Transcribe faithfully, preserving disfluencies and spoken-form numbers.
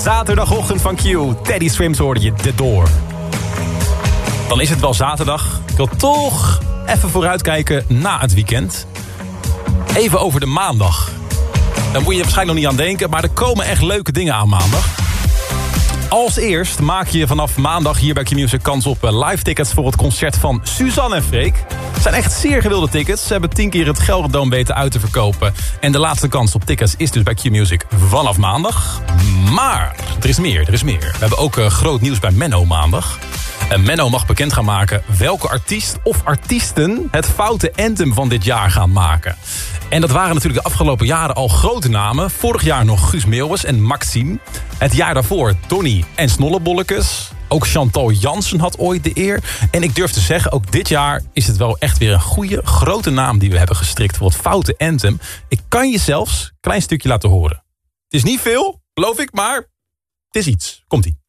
Zaterdagochtend van Q. Teddy Swims hoorde je The Door. Dan is het wel zaterdag. Ik wil toch even vooruitkijken na het weekend. Even over de maandag. Daar moet je waarschijnlijk nog niet aan denken, maar er komen echt leuke dingen aan maandag. Als eerst maak je vanaf maandag hier bij Q-Music kans op live tickets voor het concert van Suzanne en Freek. Het zijn echt zeer gewilde tickets. Ze hebben tien keer het Gelderdoom weten uit te verkopen. En de laatste kans op tickets is dus bij Q-Music vanaf maandag. Maar er is meer, er is meer. We hebben ook uh, groot nieuws bij Menno maandag. En Menno mag bekend gaan maken welke artiest of artiesten het foute anthem van dit jaar gaan maken. En dat waren natuurlijk de afgelopen jaren al grote namen. Vorig jaar nog Guus Meeuwis en Maxime. Het jaar daarvoor Donny en Snollebollekes. Ook Chantal Jansen had ooit de eer. En ik durf te zeggen, ook dit jaar is het wel echt weer een goede, grote naam die we hebben gestrikt voor het foute anthem. Ik kan je zelfs een klein stukje laten horen. Het is niet veel, geloof ik, maar het is iets. Komt-ie.